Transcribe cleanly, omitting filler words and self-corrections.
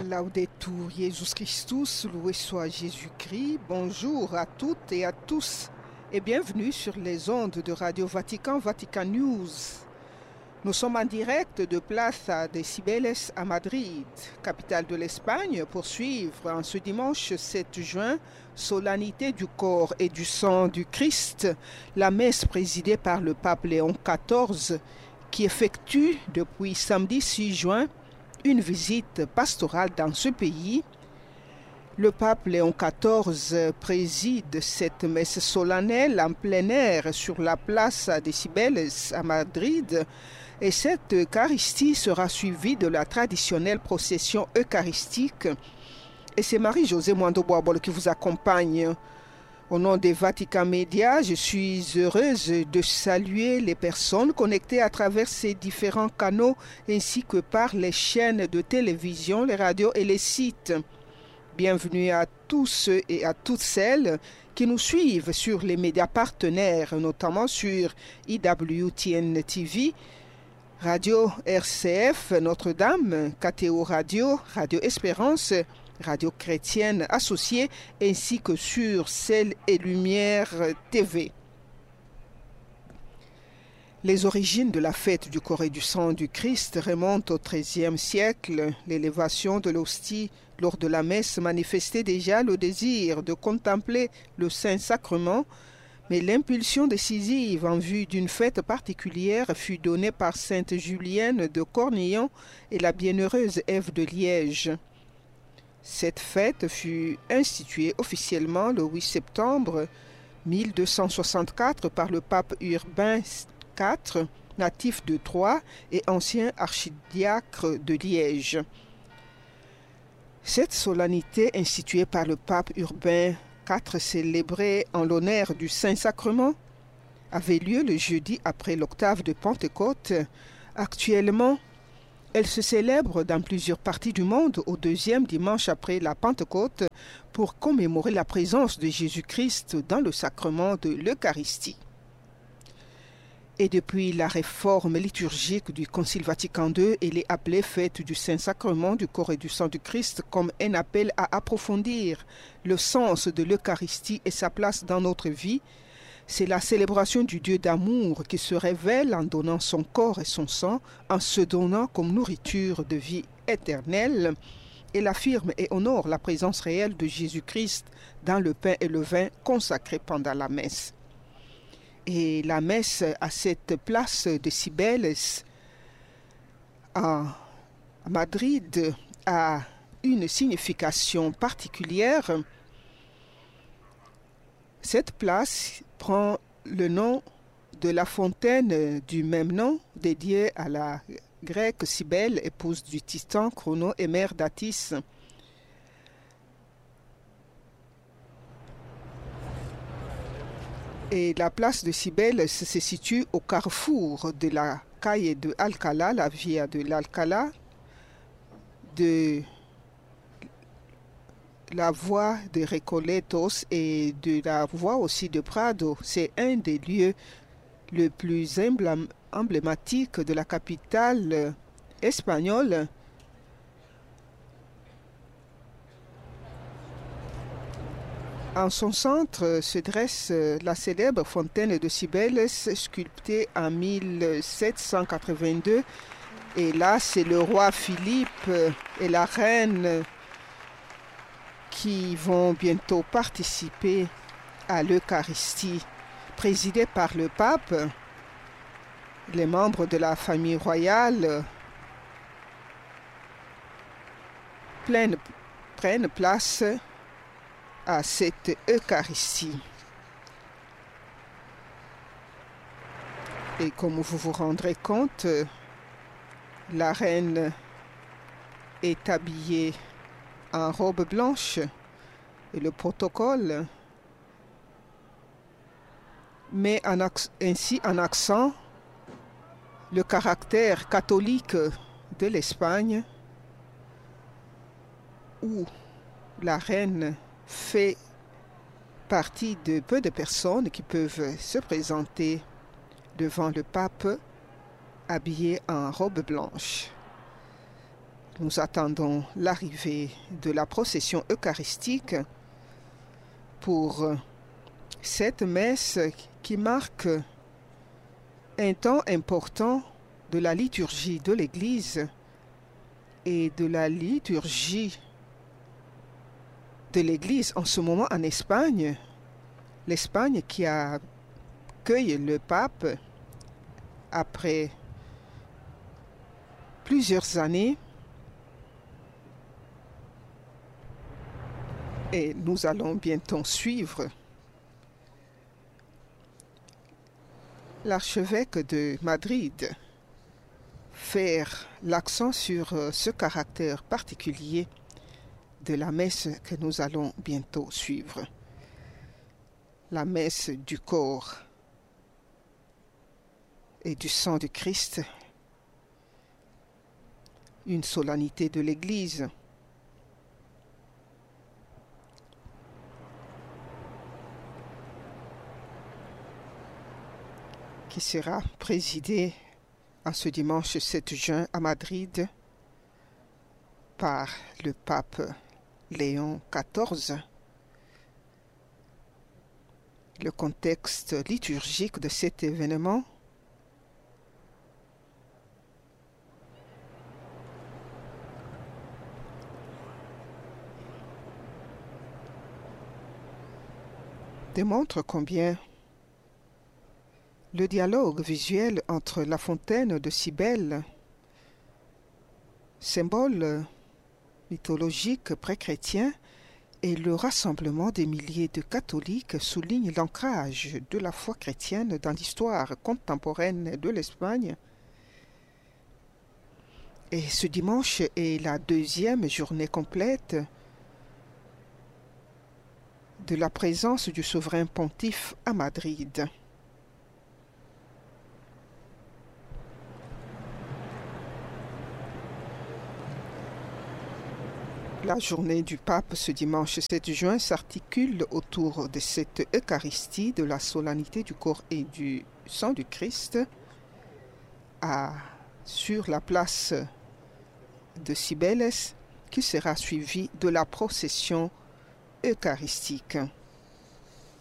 Laudetur Jesus Christus, loué soit Jésus-Christ. Bonjour à toutes et à tous et bienvenue sur les ondes de Radio Vatican, Vatican News. Nous sommes en direct de Plaza de Cibeles à Madrid, capitale de l'Espagne, pour suivre en ce dimanche 7 juin, solennité du corps et du sang du Christ, la messe présidée par le pape Léon XIV, qui effectue depuis samedi 6 juin une visite pastorale dans ce pays. Le pape Léon XIV préside cette messe solennelle en plein air sur la place de Cibeles à Madrid et cette Eucharistie sera suivie de la traditionnelle procession eucharistique. Et c'est Marie-Josée Mwando-Boabol qui vous accompagne. Au nom des Vatican Média, je suis heureuse de saluer les personnes connectées à travers ces différents canaux ainsi que par les chaînes de télévision, les radios et les sites. Bienvenue à tous ceux et à toutes celles qui nous suivent sur les médias partenaires, notamment sur IWTN TV, Radio RCF Notre-Dame, KTO Radio, Radio Espérance, Radio chrétienne associée, ainsi que sur Ciel et Lumière TV. Les origines de la fête du corps et du sang du Christ remontent au XIIIe siècle. L'élévation de l'hostie lors de la messe manifestait déjà le désir de contempler le Saint-Sacrement, mais l'impulsion décisive en vue d'une fête particulière fut donnée par sainte Julienne de Cornillon et la bienheureuse Ève de Liège. Cette fête fut instituée officiellement le 8 septembre 1264 par le pape Urbain IV, natif de Troyes et ancien archidiacre de Liège. Cette solennité instituée par le pape Urbain IV, célébrée en l'honneur du Saint-Sacrement, avait lieu le jeudi après l'octave de Pentecôte. Actuellement, elle se célèbre dans plusieurs parties du monde au deuxième dimanche après la Pentecôte pour commémorer la présence de Jésus-Christ dans le sacrement de l'Eucharistie. Et depuis la réforme liturgique du Concile Vatican II, elle est appelée fête du Saint-Sacrement du corps et du sang du Christ comme un appel à approfondir le sens de l'Eucharistie et sa place dans notre vie. C'est la célébration du Dieu d'amour qui se révèle en donnant son corps et son sang, en se donnant comme nourriture de vie éternelle. Elle affirme et honore la présence réelle de Jésus-Christ dans le pain et le vin consacrés pendant la messe. Et la messe à cette place de Cibeles à Madrid a une signification particulière. Cette place prend le nom de la fontaine du même nom, dédiée à la grecque Cybèle, épouse du titan Chrono et mère d'Attis. Et la place de Cibeles se situe au carrefour de la calle de Alcalá, la via de l'Alcalá, de la voie de Recoletos et de la voie aussi de Prado. C'est un des lieux les plus emblématiques de la capitale espagnole. En son centre se dresse la célèbre fontaine de Cibeles, sculptée en 1782. Et là, c'est le roi Philippe et la reine qui vont bientôt participer à l'Eucharistie, présidée par le pape. Les membres de la famille royale prennent place à cette Eucharistie. Et comme vous vous rendrez compte, la reine est habillée en robe blanche et le protocole met ainsi en accent le caractère catholique de l'Espagne, où la reine fait partie de peu de personnes qui peuvent se présenter devant le pape habillé en robe blanche. Nous attendons l'arrivée de la procession eucharistique pour cette messe qui marque un temps important de la liturgie de l'Église et de la liturgie de l'Église en ce moment en Espagne. L'Espagne qui accueille le pape après plusieurs années. Et nous allons bientôt suivre l'archevêque de Madrid faire l'accent sur ce caractère particulier de la messe que nous allons bientôt suivre. La messe du corps et du sang du Christ, une solennité de l'Église. Qui sera présidée en ce dimanche 7 juin à Madrid par le pape Léon XIV. Le contexte liturgique de cet événement démontre combien le dialogue visuel entre la fontaine de Cybèle, symbole mythologique pré-chrétien, et le rassemblement des milliers de catholiques souligne l'ancrage de la foi chrétienne dans l'histoire contemporaine de l'Espagne. Et ce dimanche est la deuxième journée complète de la présence du souverain pontife à Madrid. La journée du pape ce dimanche 7 juin s'articule autour de cette Eucharistie de la solennité du corps et du sang du Christ sur la place de Cybèle qui sera suivie de la procession eucharistique.